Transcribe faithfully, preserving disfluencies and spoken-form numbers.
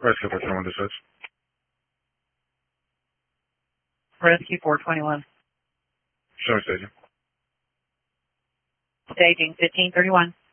Rescue four twenty-one dispatch. Rescue four twenty-one. Show me staging. Staging fifteen thirty-one.